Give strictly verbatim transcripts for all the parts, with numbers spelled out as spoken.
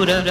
Bruder.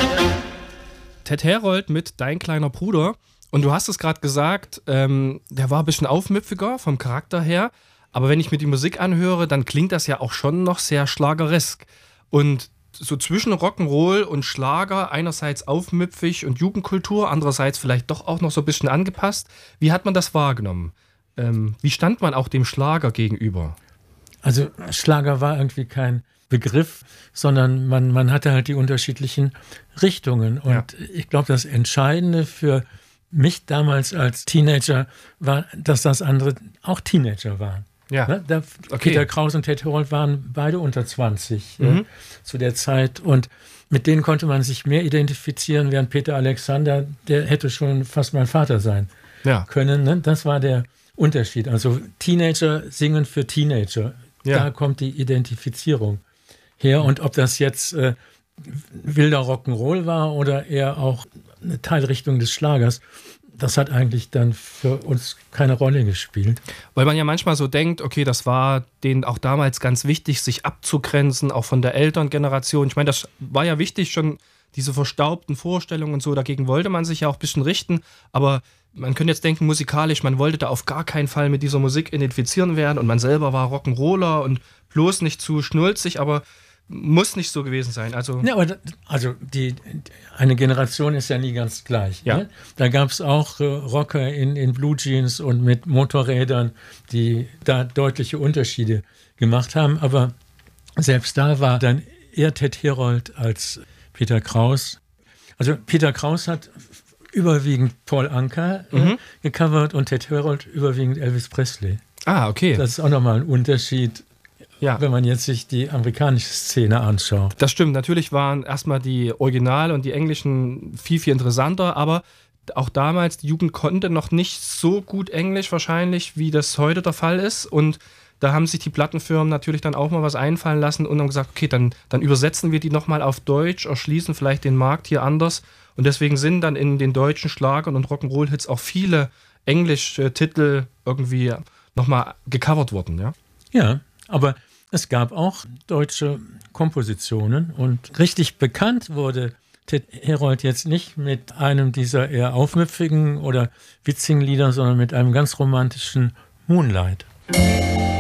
Ted Herold mit Dein kleiner Bruder. Und du hast es gerade gesagt, ähm, der war ein bisschen aufmüpfiger vom Charakter her. Aber wenn ich mir die Musik anhöre, dann klingt das ja auch schon noch sehr schlageresk. Und so zwischen Rock'n'Roll und Schlager, einerseits aufmüpfig und Jugendkultur, andererseits vielleicht doch auch noch so ein bisschen angepasst. Wie hat man das wahrgenommen? Ähm, wie stand man auch dem Schlager gegenüber? Also Schlager war irgendwie kein Begriff, sondern man, man hatte halt die unterschiedlichen Richtungen. Und ja. ich glaube, das Entscheidende für mich damals als Teenager war, dass das andere auch Teenager waren. Ja. Ne? Da, Okay. Peter Kraus und Ted Herold waren beide unter zwanzig Mhm. äh, zu der Zeit. Und mit denen konnte man sich mehr identifizieren, während Peter Alexander, der hätte schon fast mein Vater sein Ja. können. Ne? Das war der Unterschied. Also Teenager singen für Teenager. Ja. Da kommt die Identifizierung her. Und ob das jetzt äh, wilder Rock'n'Roll war oder eher auch eine Teilrichtung des Schlagers, das hat eigentlich dann für uns keine Rolle gespielt. Weil man ja manchmal so denkt, okay, das war denen auch damals ganz wichtig, sich abzugrenzen, auch von der Elterngeneration. Ich meine, das war ja wichtig, schon diese verstaubten Vorstellungen und so, dagegen wollte man sich ja auch ein bisschen richten, aber man könnte jetzt denken, musikalisch, man wollte da auf gar keinen Fall mit dieser Musik identifizieren werden und man selber war Rock'n'Roller und bloß nicht zu schnulzig, aber muss nicht so gewesen sein. Also, Ja, aber da- also die, eine Generation ist ja nie ganz gleich. Ja. Ne? Da gab es auch äh, Rocker in, in Blue Jeans und mit Motorrädern, die da deutliche Unterschiede gemacht haben. Aber selbst da war dann eher Ted Herold als Peter Kraus. Also Peter Kraus hat überwiegend Paul Anka äh, Mhm. gecovert und Ted Herold überwiegend Elvis Presley. ah, okay. Das ist auch nochmal ein Unterschied, ja. wenn man jetzt sich die amerikanische Szene anschaut. Das stimmt, natürlich waren erstmal die Original- und die Englischen viel, viel interessanter, aber auch damals, die Jugend konnte noch nicht so gut Englisch wahrscheinlich, wie das heute der Fall ist. Und da haben sich die Plattenfirmen natürlich dann auch mal was einfallen lassen und haben gesagt, okay, dann, dann übersetzen wir die nochmal auf Deutsch, erschließen vielleicht den Markt hier anders. Und deswegen sind dann in den deutschen Schlagern und Rock'n'Roll-Hits auch viele englische Titel irgendwie nochmal gecovert worden, ja? Ja, aber es gab auch deutsche Kompositionen und richtig bekannt wurde Ted Herold jetzt nicht mit einem dieser eher aufmüpfigen oder witzigen Lieder, sondern mit einem ganz romantischen Moonlight.